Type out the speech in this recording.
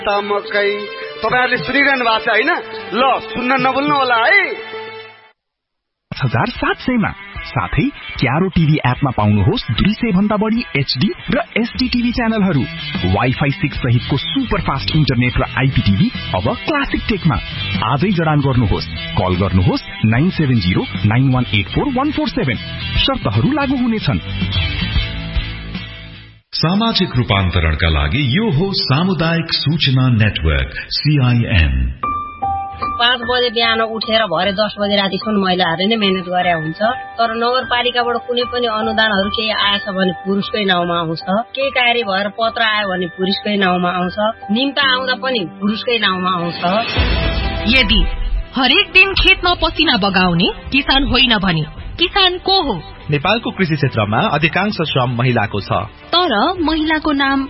मकै तपाईहरुले सुनिरहनु भएको छ हैन? ल सुन्न नभुल्नु होला है। 5700 मा साथै क्यारो टिभी एपमा पाउनुहोस् 200 भन्दा बढी HD र SD टिभी च्यानलहरु। वाइफाई 6 सहितको सुपर फास्ट इन्टरनेट र आइपीटिभी अब क्लासिक टेकमा। आजै जडान गर्नुहोस्। कल गर्नुहोस् 9709184147। शर्तहरु लागू हुनेछन्। सामाजिक रूपान्तरणका लागि यो हो सामुदायिक सूचना नेटवर्क CIN। 5 बजे बिहान उठेर भरे 10 बजे रातिसम्म महिलाहरूले नै मेहनत गरे हुन्छ। तर नगरपालिकाबाट कुनै पनि अनुदानहरू केही आएछ भने पुरुषकै नाउँमा आउँछ। केही कार्य भएर पत्र आयो भने पुरुषकै नाउँमा आउँछ। निम्ता आउँदा पनि पुरुषकै नाउँमा आउँछ। यदि हरेक दिन खेतमा पसिना बगाउने किसान होइन भने किसान को हो? नेपालको कृषि क्षेत्रमा अधिकांश श्रम महिलाको छ। तर महिलाको नाम